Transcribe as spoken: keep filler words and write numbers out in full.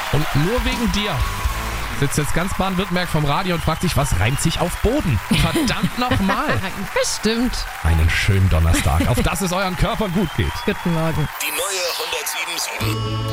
Und nur wegen dir sitzt jetzt ganz Baden-Württemberg vom Radio und fragt sich, was reimt sich auf Boden? Verdammt nochmal. Bestimmt. Einen schönen Donnerstag, auf dass es euren Körper gut geht. Guten Morgen. Die neue hundertsieben Komma sieben.